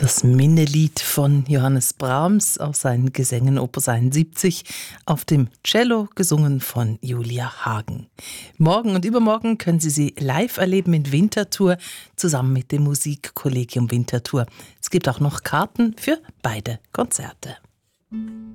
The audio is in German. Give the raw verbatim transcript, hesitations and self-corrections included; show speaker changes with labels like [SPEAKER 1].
[SPEAKER 1] Das Minnelied von Johannes Brahms aus seinen Gesängen Opus einundsiebzig auf dem Cello, gesungen von Julia Hagen. Morgen und übermorgen können Sie sie live erleben in Winterthur zusammen mit dem Musikkollegium Winterthur. Es gibt auch noch Karten für beide Konzerte.